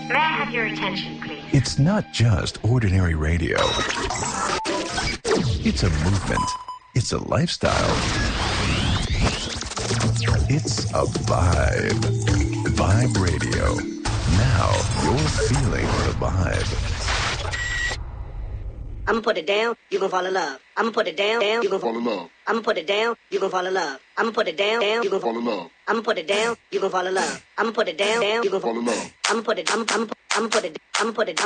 May I have your attention, please? It's not just ordinary radio. It's a movement. It's a lifestyle. It's a vibe. Vibe Radio. Now you're feeling the vibe. I'ma put it down, you gon' fall in love. I'ma put it down, you gon' fall in love. I'ma put it down, you gon' fall in love. I'ma put it down, you gon' fall in love. I'ma put it down, you gon' fall in love. I'ma put it down, you gon' fall in love. I'ma put it, I'ma put it,